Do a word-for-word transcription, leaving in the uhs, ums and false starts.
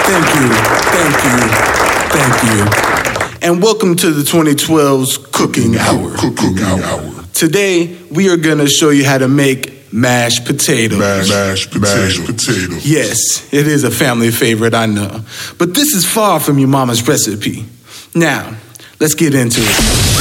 Thank you, thank you, thank you. And welcome to the twenty twelve's Cooking Hour. Cooking Hour. Today, we are going to show you how to make mashed potatoes. Mashed, mashed potato. potato. Yes, it is a family favorite, I know. But this is far from your mama's recipe. Now, let's get into it.